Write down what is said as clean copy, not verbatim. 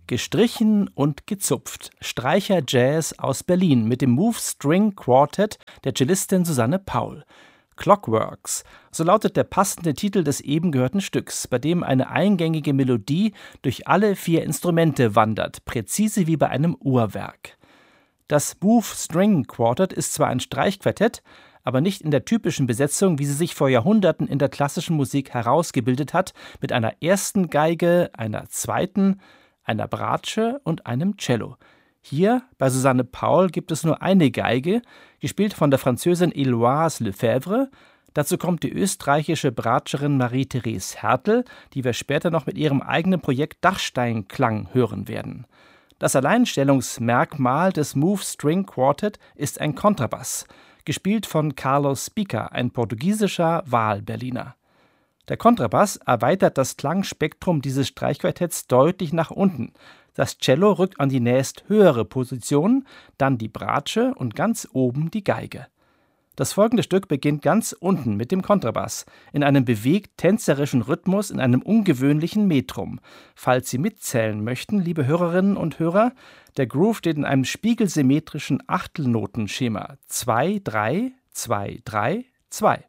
Gestrichen und gezupft. Streicher-Jazz aus Berlin mit dem Move String Quartet der Cellistin Susanne Paul. Clockworks, so lautet der passende Titel des eben gehörten Stücks, bei dem eine eingängige Melodie durch alle 4 Instrumente wandert, präzise wie bei einem Uhrwerk. Das Move String Quartet ist zwar ein Streichquartett, aber nicht in der typischen Besetzung, wie sie sich vor Jahrhunderten in der klassischen Musik herausgebildet hat, mit einer ersten Geige, einer zweiten, einer Bratsche und einem Cello. Hier bei Susanne Paul gibt es nur eine Geige, gespielt von der Französin Héloïse Lefebvre. Dazu kommt die österreichische Bratscherin Marie-Therese Hertel, die wir später noch mit ihrem eigenen Projekt Dachsteinklang hören werden. Das Alleinstellungsmerkmal des Move String Quartet ist ein Kontrabass, gespielt von Carlos Spica, ein portugiesischer Wahlberliner. Der Kontrabass erweitert das Klangspektrum dieses Streichquartetts deutlich nach unten. Das Cello rückt an die nächsthöhere Position, dann die Bratsche und ganz oben die Geige. Das folgende Stück beginnt ganz unten mit dem Kontrabass, in einem bewegt-tänzerischen Rhythmus in einem ungewöhnlichen Metrum. Falls Sie mitzählen möchten, liebe Hörerinnen und Hörer, der Groove steht in einem spiegelsymmetrischen Achtelnotenschema 2-3-2-3-2.